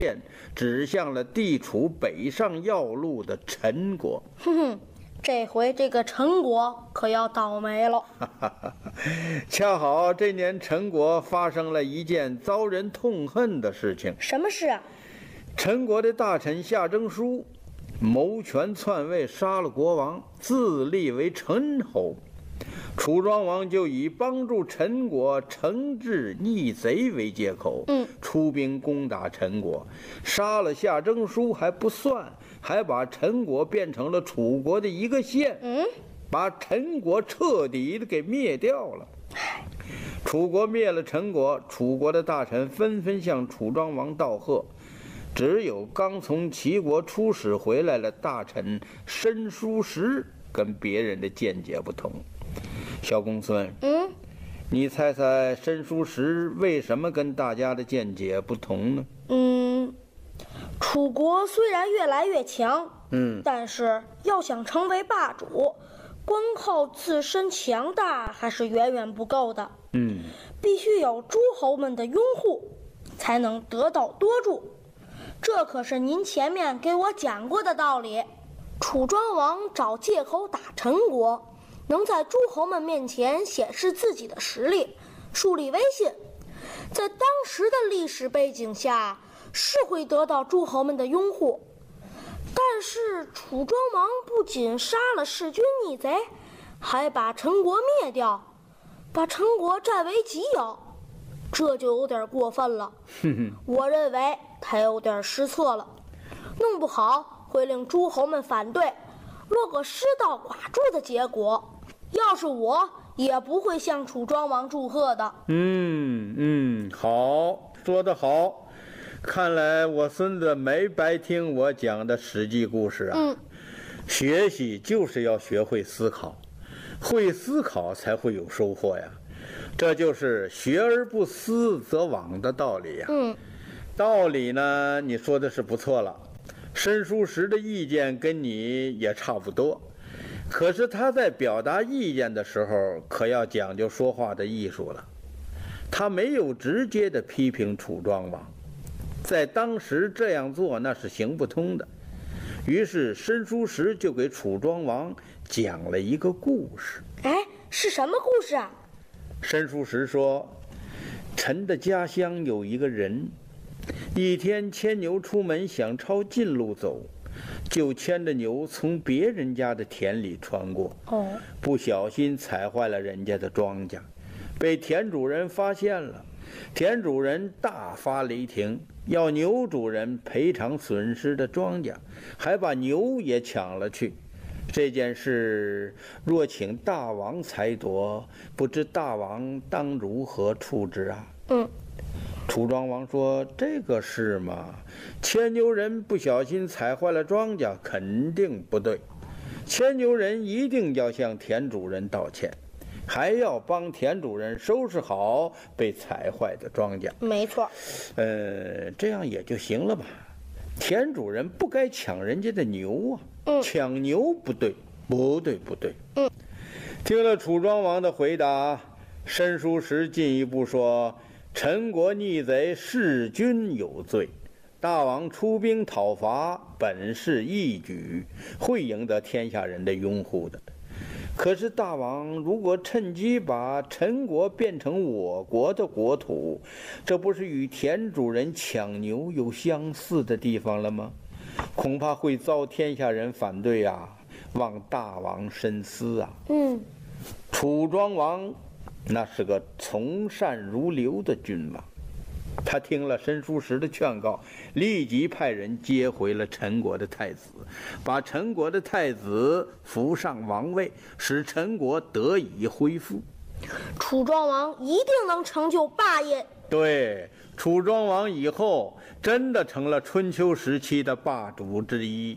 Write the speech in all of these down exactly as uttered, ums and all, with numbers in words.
指向了地处北上要路的陈国。 哼哼，这回这个陈国可要倒霉了。 恰好这年陈国发生了一件遭人痛恨的事情。 什么事啊？ 陈国的大臣夏征舒谋权篡位，杀了国王，自立为陈侯。楚庄王就以帮助陈国惩治逆贼为借口， 嗯， 出兵攻打陈国，杀了夏征舒还不算，还把陈国变成了楚国的一个县， 嗯， 把陈国彻底的给灭掉了。楚国灭了陈国，楚国的大臣纷纷向楚庄王道贺，只有刚从齐国出使回来的大臣申叔时跟别人的见解不同。小公孙， 嗯， 你猜猜申叔时为什么跟大家的见解不同呢？ 嗯，楚国虽然越来越强， 嗯， 但是要想成为霸主，光靠自身强大还是远远不够的。 嗯， 必须有诸侯们的拥护，才能得道多助。这可是您前面给我讲过的道理。楚庄王找借口打陈国，能在诸侯们面前显示自己的实力，树立威信，在当时的历史背景下是会得到诸侯们的拥护。但是楚庄王不仅杀了弑君逆贼，还把陈国灭掉，把陈国占为己有，这就有点过分了。我认为他有点失策了，弄不好会令诸侯们反对，落个失道寡助的结果。要是我，也不会向楚庄王祝贺的。 嗯嗯，好，说得好。看来我孙子没白听我讲的史记故事啊。 嗯， 学习就是要学会思考，会思考才会有收获呀。这就是学而不思则罔的道理呀。 嗯， 道理呢，你说的是不错了。申叔时的意见跟你也差不多，可是他在表达意见的时候，可要讲究说话的艺术了。他没有直接的批评楚庄王，在当时这样做那是行不通的。于是申叔时就给楚庄王讲了一个故事。 哎，是什么故事啊？ 申叔时说，臣的家乡有一个人，一天牵牛出门，想抄近路走，就牵着牛从别人家的田里穿过， 哦， 不小心踩坏了人家的庄稼，被田主人发现了。田主人大发雷霆，要牛主人赔偿损失的庄稼，还把牛也抢了去。这件事若请大王裁夺，不知大王当如何处置啊？ 嗯， 楚庄王说：“这个事嘛，牵牛人不小心踩坏了庄稼，肯定不对。牵牛人一定要向田主人道歉，还要帮田主人收拾好被踩坏的庄稼。 没错。 呃，这样也就行了吧？田主人不该抢人家的牛啊！ 嗯， 抢牛不对，不对，不对。 嗯， 听了楚庄王的回答，申叔时进一步说：陈国逆贼，弑君有罪。大王出兵讨伐，本是义举，会赢得天下人的拥护的。可是大王如果趁机把陈国变成我国的国土，这不是与田主人抢牛有相似的地方了吗？恐怕会遭天下人反对啊，望大王深思啊。 嗯， 楚庄王那是个从善如流的君王，他听了申叔时的劝告，立即派人接回了陈国的太子，把陈国的太子扶上王位，使陈国得以恢复。 楚庄王一定能成就霸业。 对，楚庄王以后真的成了春秋时期的霸主之一。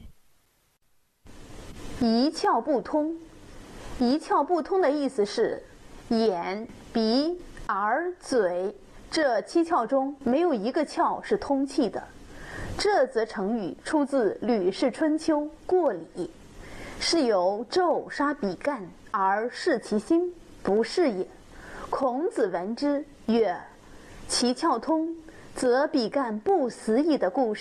一窍不通，一窍不通的意思是眼、鼻、耳、嘴这七窍中没有一个窍是通气的。这则成语出自《吕氏春秋·过礼》，是由纣杀比干而弑其心，不是也。孔子闻之曰：其窍通，则比干不死矣的故事。